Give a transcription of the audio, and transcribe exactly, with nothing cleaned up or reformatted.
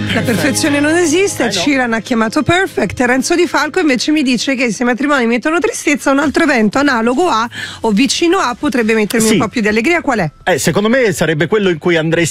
La perfezione non esiste, Eh, no. Ciran ha chiamato Perfect, Renzo Di Falco invece mi dice che se i matrimoni mettono tristezza, un altro evento analogo a o vicino a potrebbe mettermi Sì. un po' più di allegria. Qual è? Eh, secondo me sarebbe quello in cui andresti